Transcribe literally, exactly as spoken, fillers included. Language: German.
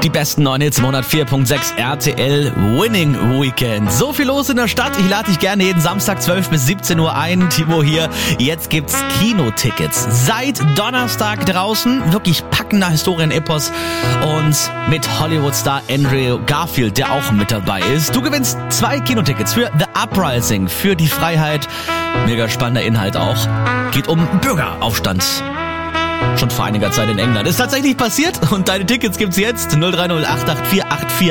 Die besten neuen Hits im hundertvier Komma sechs R T L Winning Weekend. So viel los in der Stadt. Ich lade dich gerne jeden Samstag zwölf bis siebzehn Uhr ein. Timo hier. Jetzt gibt's Kinotickets. Seit Donnerstag draußen. Wirklich packender Historienepos. Und mit Hollywood-Star Andrew Garfield, der auch mit dabei ist. Du gewinnst zwei Kinotickets für The Uprising, für die Freiheit. Mega spannender Inhalt auch. Geht um Bürgeraufstand. Schon vor einiger Zeit in England. Ist tatsächlich passiert und deine Tickets gibt's jetzt. null drei null acht acht vier acht vier